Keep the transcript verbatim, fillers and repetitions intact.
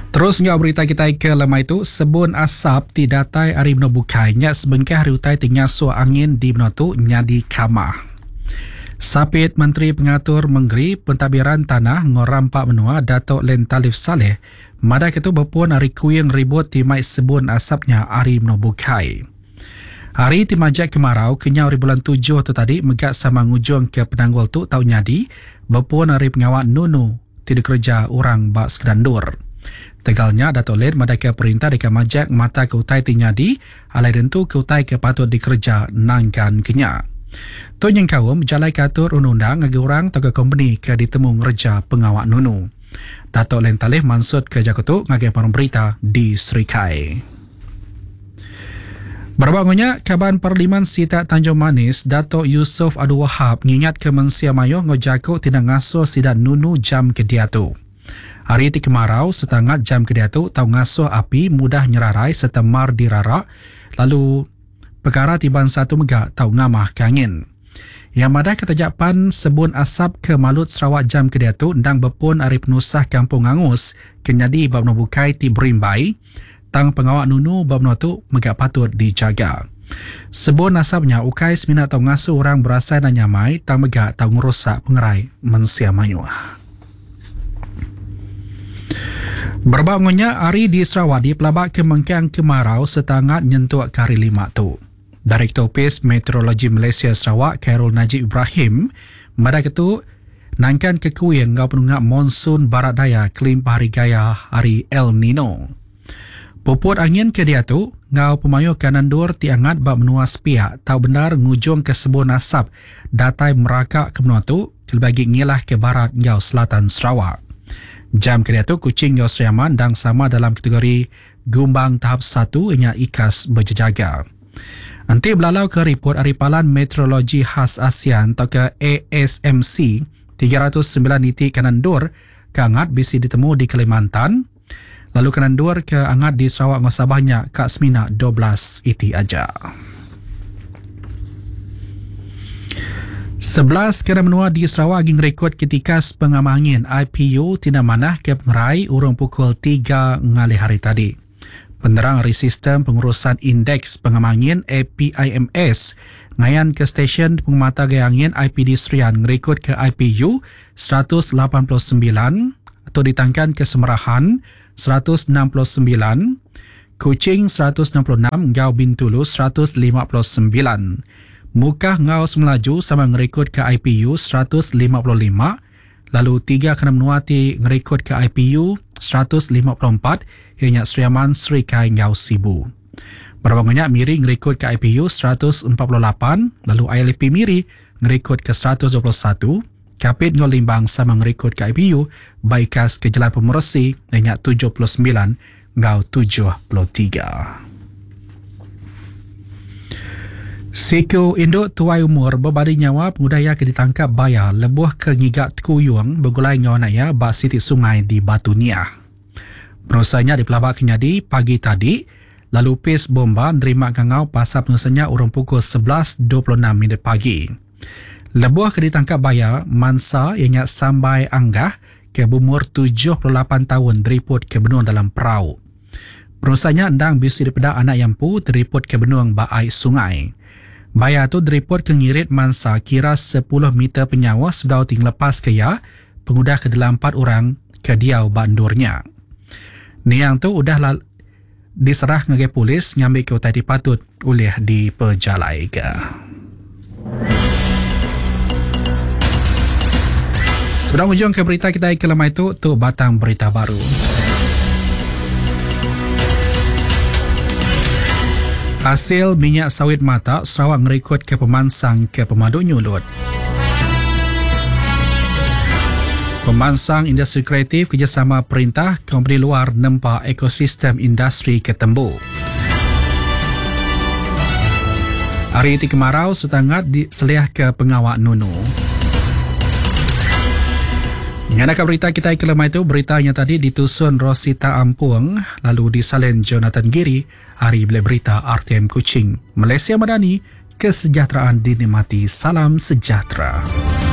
Terus ngau berita kita ke lama itu, sebun asap ti datai ari beno bukai nya sebengkah hari utai tinggal suah angin di beno tu nyadi kamah. Sapit Menteri Pengatur Menggeri Pentadbiran Tanah Ngorampak Menua Datuk Len Talif Saleh madai ketu berpuan hari kuyang ribut timai sebun asapnya ari beno bukai. Hari ti majak kemarau kenyau hari bulan tujuh tu tadi megak sama ngujung ke penanggul tu tau nyadi berpuan hari pengawak nunu tidak kerja orang bak sekedandur. Tegalnya Datuk Len madai ke perintah dekat majak mata ke utai ti nyadi alai dentu ke utai ke patut dikerja nangkan kenya. Tu yang kaum jalai katur undang-undang ngagi orang atau ke company ke ditemu ngereja pengawak nunu. Datuk Len Talif mansud ke jakutu ngagi parang berita di Serikai. Berbangunnya Kaban Parlimen Sita Tanjung Manis, Datuk Yusof Abdul Wahab ngingat ke Mensia Mayo ngojaku tidak ngasuh sidat nunu jam kediatu. Hari ti kemarau setangat jam kediatu tau ngasuh api mudah nyerarai serta mar dirarak lalu perkara tiban satu megak tau ngamah ke angin. Yang madah ketajapan sebun asap ke Malut Sarawak jam kediatu ndang berpun ari penusah Kampung Angus kenyadi babno bukai ti berimbai tang pengawak nunu babno tu megak patut dijaga. Sebun asapnya ukai semina tau ngasuh orang berasai dan nyamai tang megak tau ngerosak pengerai Mensia Mayu. Berbangunnya hari di Sarawak di pelabak kemengkang kemarau setangat nyentuh ke hari lima tu. Direktur Ofis Meteorologi Malaysia Sarawak Khairul Najib Ibrahim madah ketu nangkan kekuyang ngau penungak monsun barat daya kelimpah hari gaya hari El Nino. Popot angin ke dia tu ngau pemayo kanan dur tiangat bak menua sepiak tau benar ngujung ke sebun asap datai merakak ke menua tu terbagi ngilah ke barat ngau selatan Sarawak. Jam ke dia tu kucing ngau Seriaman dan sama dalam kategori gumbang tahap satu ianya ikas berjaga. Nanti belalau ke report Aripalan Meteorologi Khas ASEAN atau ke A S M C tiga ratus sembilan titik kanan dur ke angat bisi ditemu di Kalimantan, lalu kanan dur ke angat di Sarawak dengan Sabahnya ke semina dua belas iti aja. Sebelas kena menua di Sarawak ging rekod ketika pengamangin I P U tidak manah ke pengerai urung pukul tiga ngali hari tadi. Penerang dari Sistem Pengurusan Indeks Pengamangin A P I M S ngayan ke stesen pengemata gaya angin I P D Serian ngerekod ke I P U seratus lapan puluh sembilan atau ditangkan ke Semerahan seratus enam puluh sembilan, Kuching seratus enam puluh enam, Ngau Bintulu seratus lima puluh sembilan. Mukah Ngau Semelaju sama ngerekod ke I P U seratus lima puluh lima, lalu tiga kena menuati ngerekod ke I P U seratus lima puluh empat ianya Seriaman Serikai Ngau Sibu. Berbangunnya Miri ngerekod ke I P U seratus empat puluh lapan, lalu I L P Miri ngerekod ke seratus dua puluh satu, Kapit Ngau Limbang sama ngerekod ke I P U, Baikas ke Jalan Pemersi ianya tujuh puluh sembilan Ngau tujuh puluh tiga. Siku induk tuai umur berbadi nyawa pengudaya ke ditangkap bayar lebuh ke ngigak tekuyung bergulai ngau naya bak siti sungai di Batu Niah. Penusahnya di pelabak kenyadi pagi tadi, lalu pis bomba nerima gangau pasal penusahnya urung pukul sebelas dua puluh enam minit pagi. Lebuh ke ditangkap bayar Mansa ianya Sambai Anggah ke berumur tujuh puluh lapan tahun deriput ke benung dalam perahu. Penusahnya endang bisi daripada anak yampu deriput ke benung baai sungai. Bayar tu deriput ke ngirit Mansa kira sepuluh meter penyawa sedau ting lepas ke ya, pengudah ke dalam empat orang ke diau bandurnya. Niang tu udah lal- diserah ngagai polis ngambil ke utai dipatut oleh di pejalai ke. Sebelum ujung ke berita kita ke lama itu, tu batang berita baru. Hasil minyak sawit mata Sarawak ngerekod ke pemansang ke Pemadu Nyulut. Pemansang industri kreatif kerjasama perintah company luar nempa ekosistem industri ke Tembu. Hari ti kemarau setangat diseliah ke pengawak nunu. Nganakah berita kita ke lemah itu, beritanya tadi ditusun Rosita Ampuang, lalu disalin Jonathan Giri, hari bila berita R T M Kuching. Malaysia Madani, kesejahteraan dinikmati, salam sejahtera.